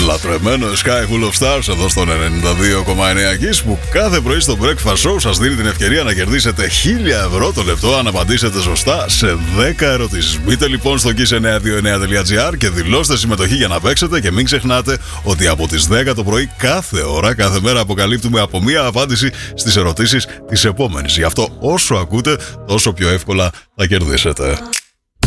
Λατρεμένο Sky Full of Stars εδώ στο 92,9 Kiss, που κάθε πρωί στο Breakfast Show σας δίνει την ευκαιρία να κερδίσετε 1.000 ευρώ το λεπτό αν απαντήσετε σωστά σε 10 ερωτήσεις. Μπείτε λοιπόν στο kiss929.gr και δηλώστε συμμετοχή για να παίξετε, και μην ξεχνάτε ότι από τις 10 το πρωί κάθε ώρα, κάθε μέρα αποκαλύπτουμε από μία απάντηση στις ερωτήσεις της επόμενης. Γι' αυτό όσο ακούτε τόσο πιο εύκολα θα κερδίσετε.